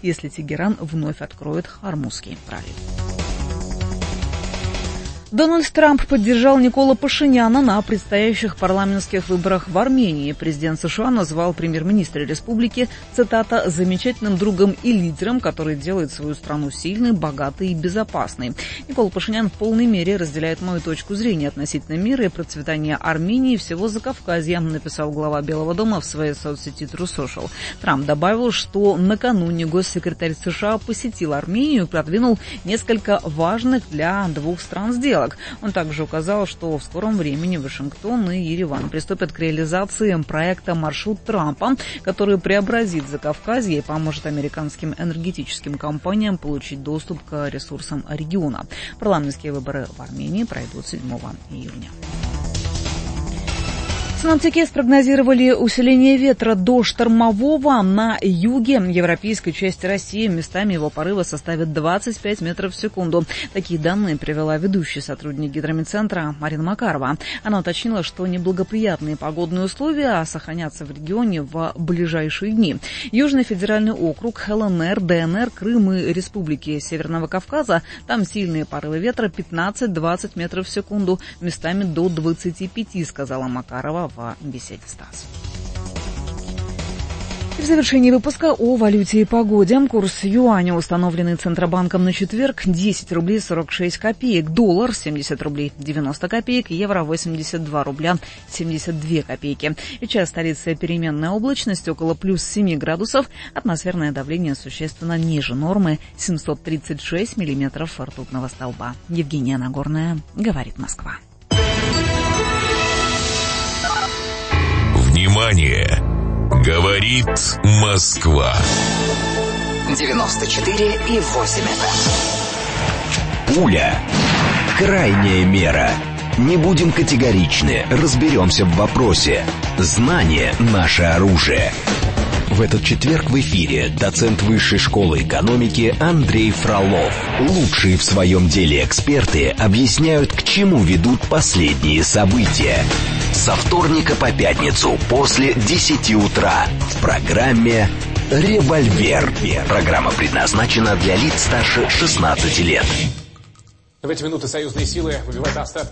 если Тегеран вновь откроет Хормузский пролив. Дональд Трамп поддержал Никола Пашиняна на предстоящих парламентских выборах в Армении. Президент США назвал премьер-министра республики, цитата, «замечательным другом и лидером, который делает свою страну сильной, богатой и безопасной». Никола Пашинян в полной мере разделяет мою точку зрения относительно мира и процветания Армении и всего Закавказья, написал глава Белого дома в своей соцсети True Social. Трамп добавил, что накануне госсекретарь США посетил Армению и продвинул несколько важных для двух стран сделок. Он также указал, что в скором времени Вашингтон и Ереван приступят к реализации проекта «Маршрут Трампа», который преобразит Закавказье и поможет американским энергетическим компаниям получить доступ к ресурсам региона. Парламентские выборы в Армении пройдут 7 июня. Синоптики спрогнозировали усиление ветра до штормового на юге европейской части России. Местами его порывы составят 25 метров в секунду. Такие данные привела ведущий сотрудник гидрометцентра Марина Макарова. Она уточнила, что неблагоприятные погодные условия сохранятся в регионе в ближайшие дни. Южный федеральный округ, ЛНР, ДНР, Крым и Республики Северного Кавказа. Там сильные порывы ветра 15-20 метров в секунду, местами до 25, сказала Макарова в беседе с ТАСС. В завершении выпуска о валюте и погоде. Курс юаня, установленный Центробанком на четверг, 10 рублей 46 копеек, доллар 70 рублей 90 копеек, евро 82 рубля 72 копейки. Сейчас столица переменная облачность, около плюс 7 градусов, атмосферное давление существенно ниже нормы, 736 миллиметров ртутного столба. Евгения Нагорная, говорит Москва. Внимание! Говорит Москва. 94,8 FM. Пуля. Крайняя мера. Не будем категоричны, разберемся в вопросе. Знание – наше оружие. В этот четверг в эфире доцент Высшей школы экономики Андрей Фролов. Лучшие в своем деле эксперты объясняют, к чему ведут последние события. Со вторника по пятницу после 10 утра в программе «Револьвер». Программа предназначена для лиц старше 16 лет. В эти минуты союзные силы выбивают остатки